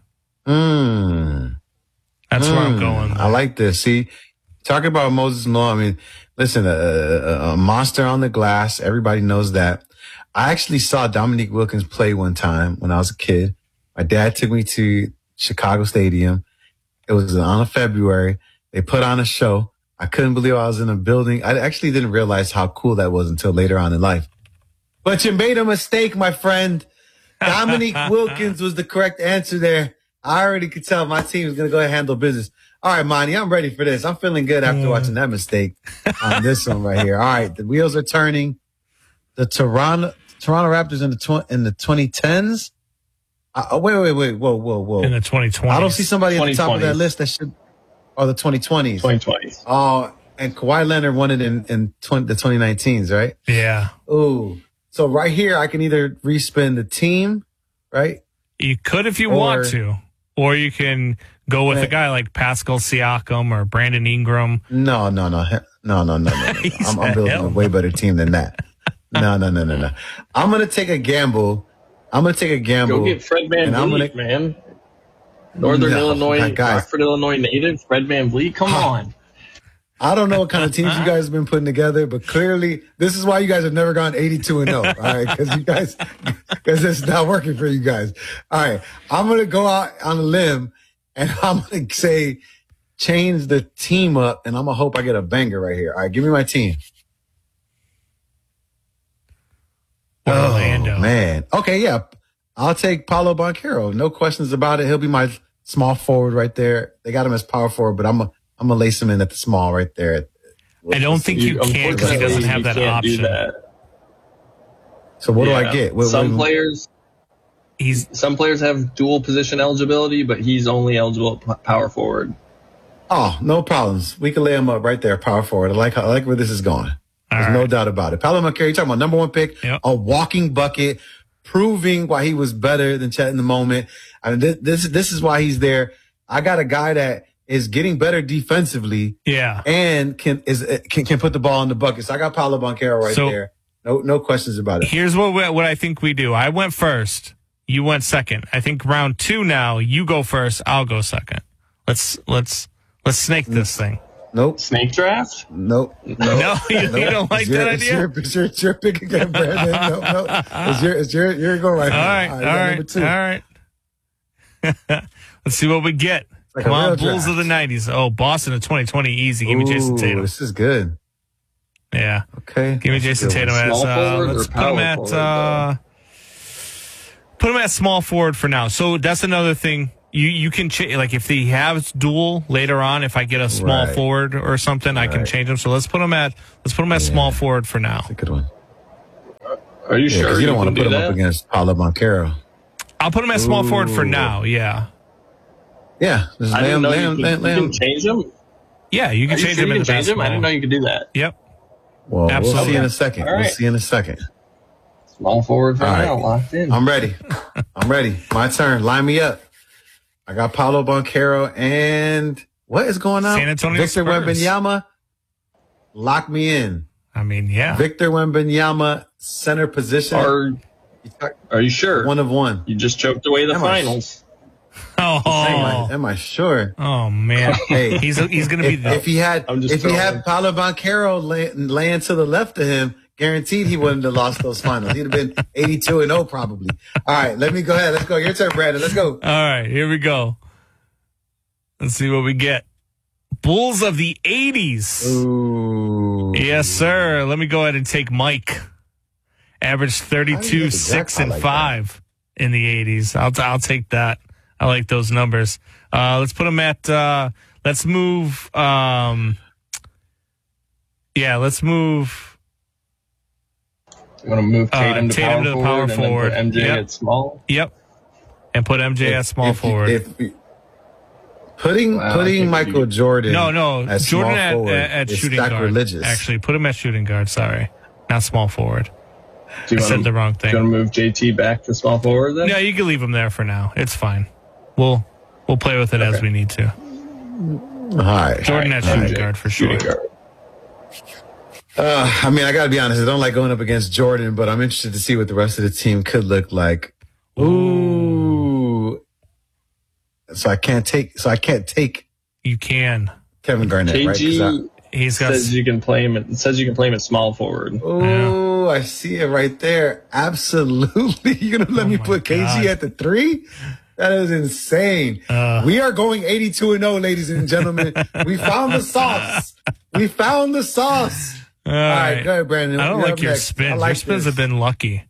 That's where I'm going. I like this. See, talking about Moses Malone, I mean, listen, a monster on the glass. Everybody knows that. I actually saw Dominique Wilkins play one time when I was a kid. My dad took me to Chicago Stadium. It was on a February. They put on a show. I couldn't believe I was in a building. I actually didn't realize how cool that was until later on in life. But you made a mistake, my friend. Dominique Wilkins was the correct answer there. I already could tell my team was going to go ahead and handle business. All right, Monty, I'm ready for this. I'm feeling good after watching that mistake on this one right here. All right, the wheels are turning. The Toronto Raptors in the 2010s. Wait. Whoa. In the 2020s. I don't see somebody at the top of that list that should. Oh, the 2020s. 2020s. Oh, and Kawhi Leonard won it in the 2019s, right? Yeah. Ooh. So right here, I can either respin the team, right? You could if you want to. Or you can go with a guy like Pascal Siakam or Brandon Ingram. No. I'm building a way better team than that. No. I'm going to take a gamble. Go get Fred VanVleet, man. Northern Illinois, Rockford, Illinois native, Fred VanVleet. Come on. I don't know what kind of teams you guys have been putting together, but clearly this is why you guys have never gone 82-0. All right. Because it's not working for you guys. All right. I'm going to go out on a limb and I'm going to say change the team up and I'm going to hope I get a banger right here. All right. Give me my team. Orlando. Oh, man. Okay. Yeah. I'll take Paolo Banchero. No questions about it. He'll be my small forward right there. They got him as power forward, but I'm going to lace him in at the small right there. I don't think you can because he doesn't have that option. So what do I get? Some players have dual position eligibility, but he's only eligible at power forward. Oh, no problems. We can lay him up right there, power forward. I like where this is going. There's no doubt about it. Paolo Banchero, you're talking about number one pick, a walking bucket, proving why he was better than Chet in the moment. I mean, this is why he's there. I got a guy that is getting better defensively. Yeah. And can put the ball in the bucket. So I got Paolo Banchero right there. No questions about it. Here's what I think we do. I went first. You went second. I think round 2 now, you go first, I'll go second. Let's snake this thing. Nope. Snake draft? Nope. No, you don't like that idea? It's your pick again, Brandon. No. It's your go right All right. Let's see what we get. Like Come on, Bulls of the 90s. Oh, Boston of 2020, easy. Give me Jason Tatum. This is good. Yeah. Okay. Give me Jason Tatum as let's put him at small forward for now. So that's another thing. You can change, like if he has dual later on, if I get a small forward or something, I can change him. So let's put him at small forward for now. That's a good one. Are you sure? You don't want to put him up against Paulo Banchero. I'll put him at small forward for now. Yeah. Yeah. I didn't know you can change him. Yeah, you can change him in the basketball. I didn't know you could do that. Yep. Well, absolutely. We'll see in a second. Right. We'll see in a second. Small forward for now, locked in. I'm ready. My turn. Line me up. I got Paulo Banchero and what is going on? San Antonio Victor Spurs. Wembanyama. Lock me in. I mean, yeah. Victor Wembanyama, center position. Are you sure? 1 of 1. You just choked away the finals. Am I sure? Oh man, hey, he's going to be. If he had Paulo Banchero laying to the left of him, guaranteed he wouldn't have lost those finals. He'd have been 82-0 probably. All right, let me go ahead. Let's go. Your turn, Brandon. Let's go. All right, here we go. Let's see what we get. Bulls of the 80s. Ooh. Yes, sir. Let me go ahead and take Mike. Averaged 32, 6, and 5 in the 80s. I'll take that. I like those numbers. Let's put him at, let's move, let's move. You want to move Tatum to the power forward and then put MJ at small? Yep. And put MJ at small forward. Putting Michael Jordan. No. At Jordan at shooting guard. Actually, put him at shooting guard. Sorry. Not small forward. I said the wrong thing. Do you want to move JT back to small forward then? No, you can leave him there for now. It's fine. We'll play with it as we need to. All right. Jordan at shooting guard for sure. I mean, I got to be honest. I don't like going up against Jordan, but I'm interested to see what the rest of the team could look like. Ooh. So I can't take. You can. Kevin Garnett, KG right? He's got. Says you can play him. It says you can play him at small forward. Oh, I see it right there. Absolutely. You're gonna let me put KG at the 3? That is insane. We are going 82-0, ladies and gentlemen. We found the sauce. All right, go ahead, Brandon. I don't like your spins. Your spins have been lucky.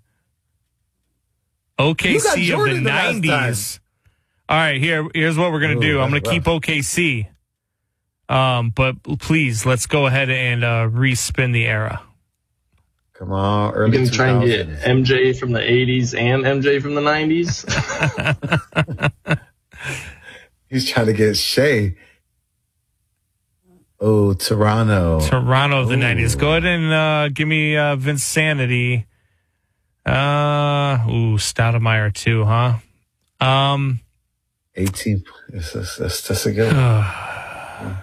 OKC of the 90s. All right, here's what we're going to do. I'm going to keep OKC. But please, let's go ahead and respin the era. Come on, early 2000s. You can try and get MJ from the 80s and MJ from the 90s. He's trying to get Shea. Oh, Toronto of the 90s. Go ahead and give me Vinsanity. Stoudemire too, huh? 18. That's a good one.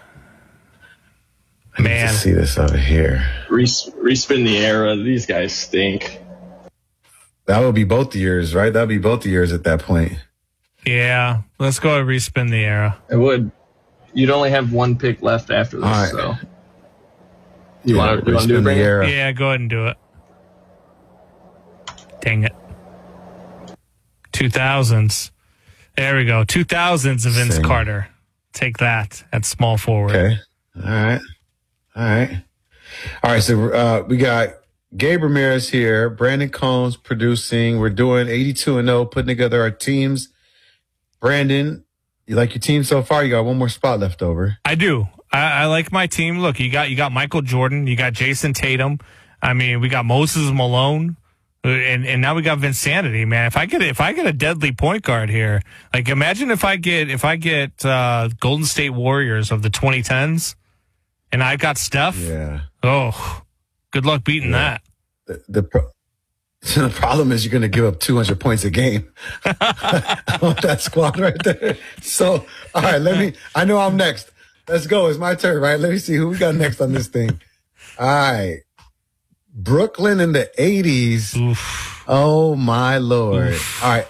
I need to see this over here. Respin the era. These guys stink. That would be both years, right? That would be both years at that point. Yeah. Let's go and respin the era. It would. You'd only have one pick left after this, right. so. You want to do it, the era. Yeah, go ahead and do it. Dang it. 2000s. There we go. 2000s of Vince Carter. Take that at small forward. Okay. All right. So we got Gabe Ramirez here. Brandon Combs producing. We're doing 82-0, putting together our teams. Brandon, you like your team so far? You got one more spot left over. I do. I like my team. Look, you got Michael Jordan. You got Jason Tatum. I mean, we got Moses Malone. And now we got Vinsanity, man. If I get a deadly point guard here, like imagine if I get Golden State Warriors of the 2010s, and I got Steph. Yeah. Oh, good luck beating that. The problem is you're going to give up 200 points a game on that squad right there. So, all right, I know I'm next. Let's go. It's my turn, right? Let me see who we got next on this thing. All right. Brooklyn in the 80s. Oof. Oh my Lord. Oof. All right.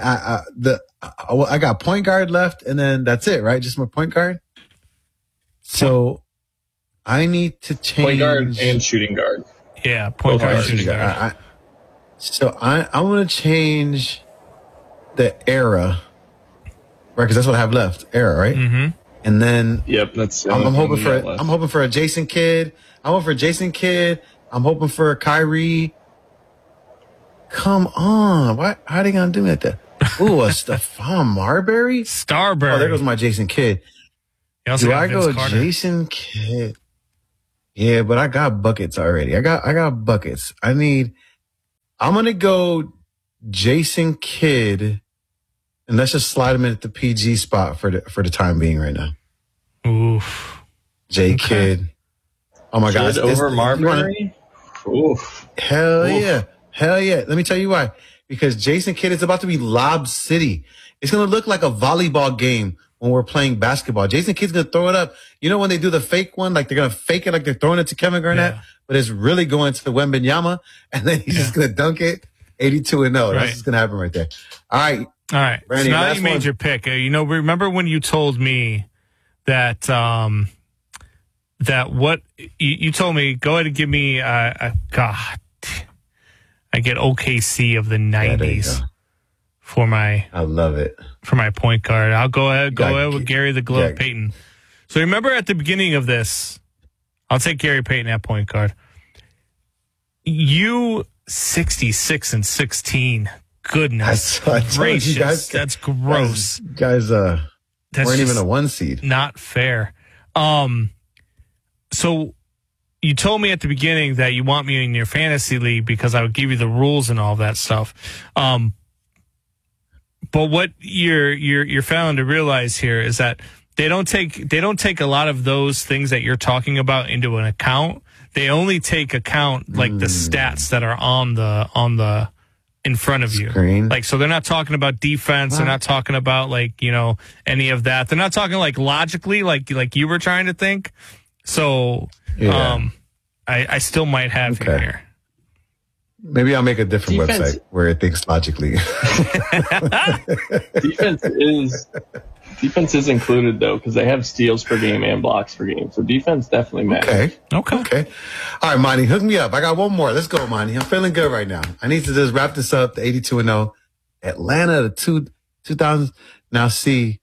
I got point guard left and then that's it, right? Just my point guard. So I need to change point guard and shooting guard. Yeah. Point guard, shooting guard. I'm going to change the era, right? Cause that's what I have left. Era, right? Mm-hmm. And then that's I'm hoping for a Jason Kidd. I'm hoping for a Kyrie. Come on. How are they going to do me like that? Ooh, a Stephon Marbury? Starbury. Oh, there goes my Jason Kidd. Do I go Jason Kidd? Yeah, but I got buckets already. I got buckets. I'm going to go Jason Kidd, and let's just slide him in at the PG spot for the time being right now. Oof. Kidd. Oh my gosh. Over Marbury? Oof. Hell yeah. Let me tell you why. Because Jason Kidd is about to be Lob City. It's going to look like a volleyball game when we're playing basketball. Jason Kidd's going to throw it up. You know when they do the fake one? Like they're going to fake it like they're throwing it to Kevin Garnett, but it's really going to Wembanyama, and then he's just going to dunk it 82-0. That's what's going to happen right there. All right. Brandon, so now that you made your pick, remember when you told me that you told me, go ahead and give me God. I get OKC of the 90s for my. I love it for my point guard. I'll go ahead with Gary the Glove Payton. So remember at the beginning of this, I'll take Gary Payton at point guard. You 66-16. Goodness gracious, that's gross. Guys, weren't even a 1 seed. Not fair. So. You told me at the beginning that you want me in your fantasy league because I would give you the rules and all that stuff. But what you're failing to realize here is that they don't take a lot of those things that you're talking about into an account. They only take account like the stats that are on the in front of you. Screen. Like, so they're not talking about defense. They're not talking about any of that. They're not talking like logically, like you were trying to think. So, I still might have him here. Maybe I'll make a different website where it thinks logically. Defense is included though, because they have steals per game and blocks per game. So defense definitely matters. Okay. All right, Monty, hook me up. I got one more. Let's go, Monty. I'm feeling good right now. I need to just wrap this up. The 82-0, Atlanta, the 2000s. Now see,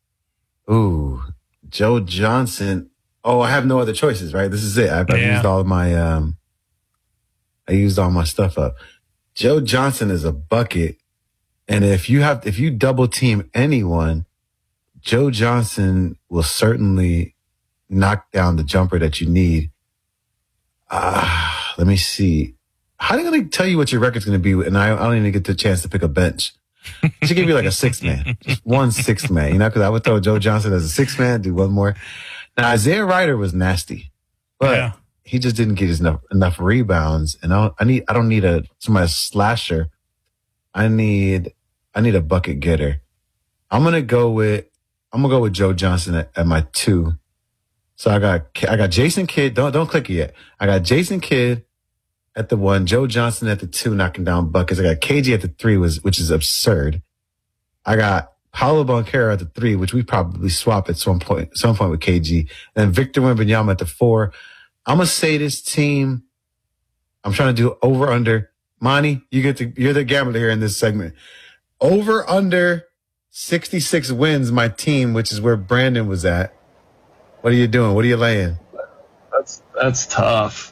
Joe Johnson. Oh, I have no other choices, right? This is it. I've used all of my, I used all my stuff up. Joe Johnson is a bucket. And if you double team anyone, Joe Johnson will certainly knock down the jumper that you need. Let me see. How are they going to tell you what your record's going to be? And I don't even get the chance to pick a bench. I should give you like a 6 man, just 1 6 man, because I would throw Joe Johnson as a 6 man, do one more. Now, Isaiah Ryder was nasty, but he just didn't get enough rebounds. And I don't need somebody slasher. I need a bucket getter. I'm gonna go with Joe Johnson at my 2. So I got Jason Kidd. Don't click it yet. I got Jason Kidd at the 1, Joe Johnson at the 2, knocking down buckets. I got KG at the 3, which is absurd. I got Paolo Banchero at the 3, which we probably swap at some point with KG, and Victor Wembanyama at the 4. I'm gonna say this team. I'm trying to do over under. Monty, you're the gambler here in this segment. Over under 66 wins. My team, which is where Brandon was at. What are you doing? What are you laying? That's tough.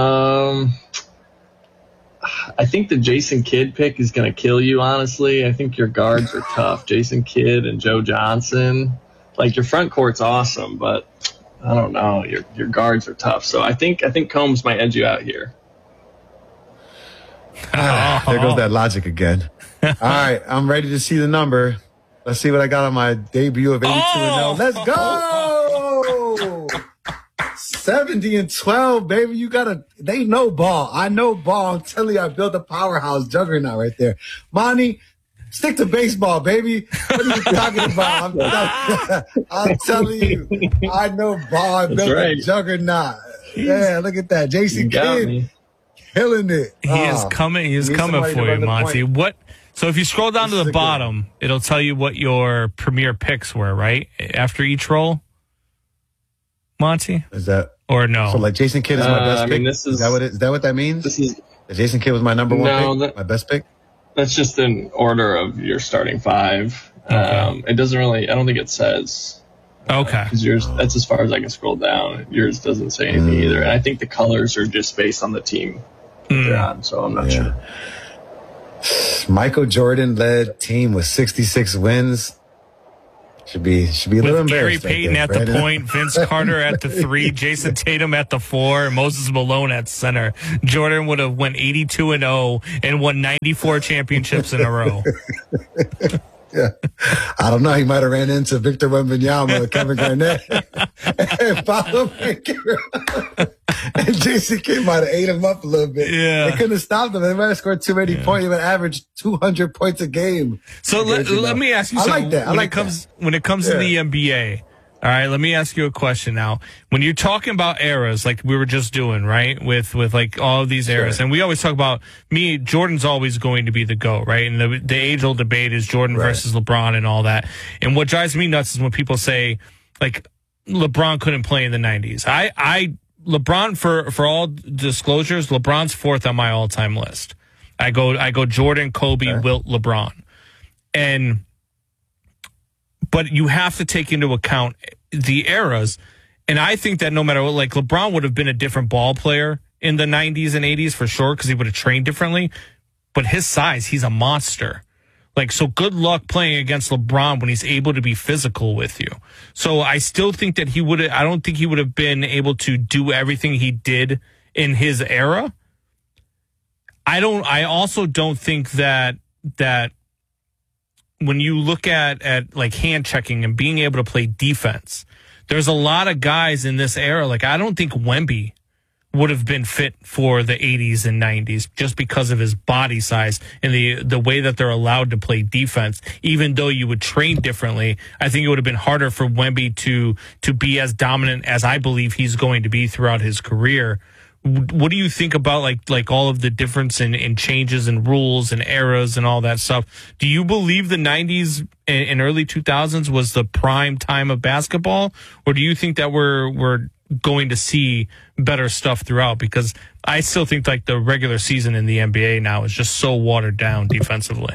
I think the Jason Kidd pick is going to kill you, honestly. I think your guards are tough. Jason Kidd and Joe Johnson. Like, your front court's awesome, but I don't know. Your guards are tough. So I think Combs might edge you out here. There goes that logic again. All right, I'm ready to see the number. Let's see what I got on my debut of 82-0. Let's go! 70-12, baby. They know ball. I know ball. I'm telling you, I built a powerhouse juggernaut right there. Monty, stick to baseball, baby. What are you talking about? I'm telling you, I know ball. I built a juggernaut. Yeah, look at that. Jason Kidd killing it. He is coming. He is coming for you, Monty. What? So if you scroll down to the bottom, it'll tell you what your premier picks were, right? After each roll? Monty? Is that or no? So like Jason Kidd is my best pick. Is that what that means? That Jason Kidd was my number one pick, my best pick. That's just an order of your starting 5. Okay. It doesn't really. I don't think it says. Okay. Because yours. That's as far as I can scroll down. Yours doesn't say anything either, and I think the colors are just based on the team they're on. So I'm not sure. Michael Jordan led team with 66 wins. Should be a little embarrassed. Gary Payton at the point, Vince Carter at the 3, Jason Tatum at the 4, and Moses Malone at center. Jordan would have went 82-0 and won 94 championships in a row. Yeah, I don't know. He might have ran into Victor Wembanyama, Kevin Garnett, and Paolo Banchero. And Jason Kidd might have ate him up a little bit. Yeah, they couldn't have stopped him. They might have scored too many points. He would average 200 points a game. So let me ask you something. I like that. When it comes to the NBA, all right, let me ask you a question now. When you're talking about eras, like we were just doing, right, with like all of these eras, and we always talk about Jordan's always going to be the GOAT, right? And the age-old debate is Jordan versus LeBron and all that. And what drives me nuts is when people say, like, LeBron couldn't play in the 90s. LeBron, for all disclosures, LeBron's 4th on my all-time list. I go Jordan, Kobe, Wilt, LeBron. But you have to take into account the eras. And I think that no matter what, like LeBron would have been a different ball player in the 90s and 80s for sure because he would have trained differently. But his size, he's a monster. Like, so good luck playing against LeBron when he's able to be physical with you. So I still think that I don't think he would have been able to do everything he did in his era. I also don't think that when you look at like hand checking and being able to play defense, there's a lot of guys in this era. Like, I don't think Wemby would have been fit for the 80s and 90s just because of his body size and the way that they're allowed to play defense. Even though you would train differently, I think it would have been harder for Wemby to be as dominant as I believe he's going to be throughout his career. What do you think about like all of the difference in changes and rules and eras and all that stuff? Do you believe the 90s and early 2000s was the prime time of basketball, or do you think that we're going to see better stuff throughout? Because I still think like the regular season in the NBA now is just so watered down defensively.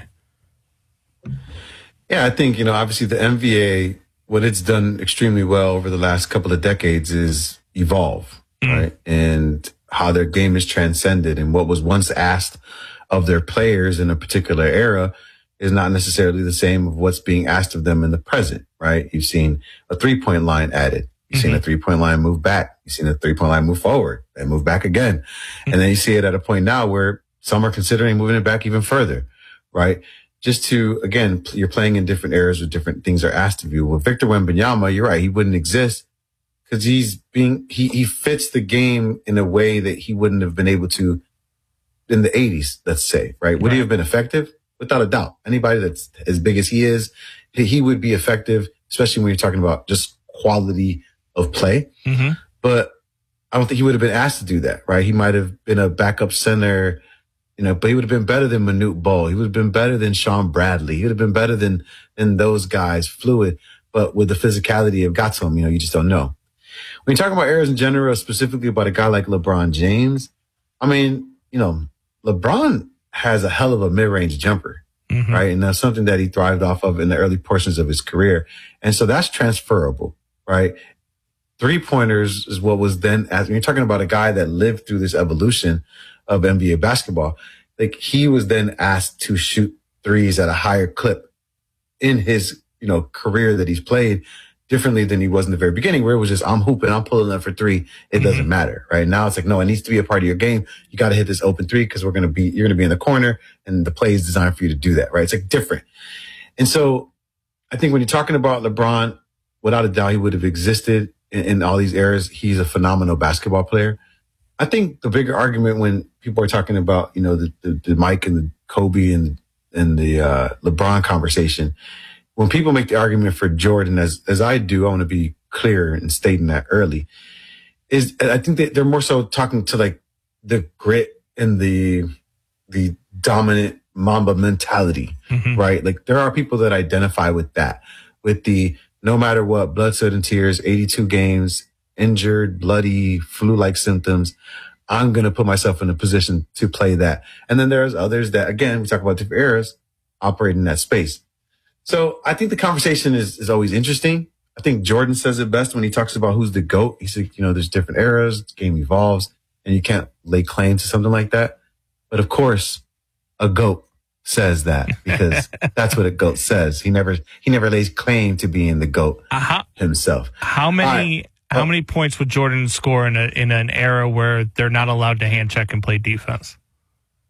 Yeah, I think, obviously the NBA, what it's done extremely well over the last couple of decades is evolve, right? And how their game is transcended, and what was once asked of their players in a particular era is not necessarily the same of what's being asked of them in the present, right? You've seen a 3-point line added. You've seen a 3-point line move back. You've seen a 3-point line move forward and move back again. And then you see it at a point now where some are considering moving it back even further, right? Just to, again, you're playing in different eras where different things are asked of you. With Victor Wembanyama, you're right, he wouldn't exist because he fits the game in a way that he wouldn't have been able to in the 80s, let's say, right? Would he have been effective? Without a doubt. Anybody that's as big as he is, he would be effective, especially when you're talking about just quality of play. But I don't think he would have been asked to do that, right? He might have been a backup center, but he would have been better than Manute Bol. He would have been better than Sean Bradley. He would have been better than those guys, fluid, but with the physicality of got to him, you just don't know. When you're talking about eras in general, specifically about a guy like LeBron James, I mean, LeBron has a hell of a mid-range jumper, right? And that's something that he thrived off of in the early portions of his career. And so that's transferable, right? 3-pointers is what was then, when you're talking about a guy that lived through this evolution of NBA basketball, like he was then asked to shoot threes at a higher clip in his, career that he's played differently than he was in the very beginning, where it was just, I'm hooping, I'm pulling up for 3. It doesn't matter, right? Now it's like, no, it needs to be a part of your game. You got to hit this open 3 because you're going to be in the corner and the play is designed for you to do that, right? It's like different. And so I think when you're talking about LeBron, without a doubt, he would have existed in all these eras. He's a phenomenal basketball player. I think the bigger argument when people are talking about, the Mike and the Kobe and the LeBron conversation, when people make the argument for Jordan, as I do, I want to be clear in stating that early, is I think that they're more so talking to like the grit and the dominant Mamba mentality, right? Like there are people that identify with that, with the no matter what, blood, sweat, and tears, 82 games, injured, bloody, flu-like symptoms. I'm going to put myself in a position to play that. And then there's others that, again, we talk about different eras, operate in that space. So I think the conversation is always interesting. I think Jordan says it best when he talks about who's the GOAT. He said, there's different eras, the game evolves, and you can't lay claim to something like that. But of course, a GOAT says that because that's what a GOAT says. He never lays claim to being the GOAT himself. How many points would Jordan score in an era where they're not allowed to hand check and play defense?